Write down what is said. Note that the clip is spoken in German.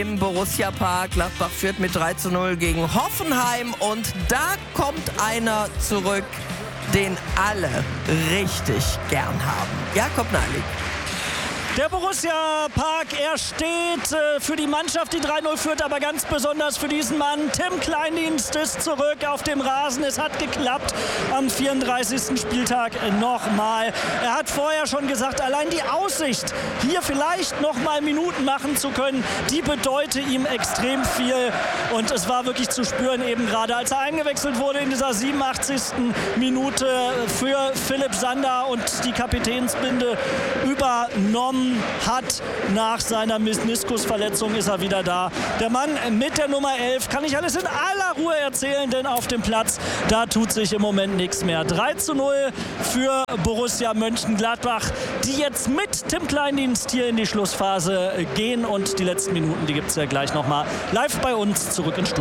Im Borussia Park. Gladbach führt mit 3:0 gegen Hoffenheim und da kommt einer zurück, den alle richtig gern haben. Jakob Neilig. Der Borussia Park, er steht für die Mannschaft, die 3:0 führt, aber ganz besonders für diesen Mann. Tim Kleindienst ist zurück auf dem Rasen. Es hat geklappt am 34. Spieltag nochmal. Er hat vorher schon gesagt, allein die Aussicht, hier vielleicht nochmal Minuten machen zu können, die bedeutet ihm extrem viel. Und es war wirklich zu spüren, eben gerade als er eingewechselt wurde in dieser 87. Minute für Philipp Sander und die Kapitänsbinde übernommen hat. Nach seiner Meniskusverletzung ist er wieder da. Der Mann mit der Nummer 11 kann ich alles in aller Ruhe erzählen, denn auf dem Platz, da tut sich im Moment nichts mehr. 3:0 für Borussia Mönchengladbach, die jetzt mit Tim Kleindienst hier in die Schlussphase gehen und die letzten Minuten, die gibt es ja gleich nochmal live bei uns zurück ins Studio.